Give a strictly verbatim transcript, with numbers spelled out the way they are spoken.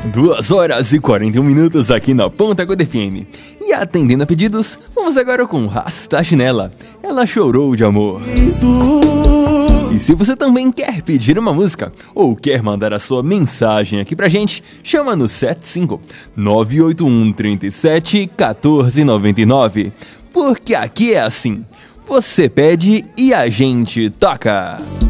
duas horas e quarenta e um minutos aqui na Ponta Gorda F M. E atendendo a pedidos, vamos agora com Rasta Chinela. Ela chorou de amor. E se você também quer pedir uma música ou quer mandar a sua mensagem aqui pra gente, chama no sete cinco nove oito um três sete um quatro nove nove. Porque aqui é assim, você pede e a gente toca.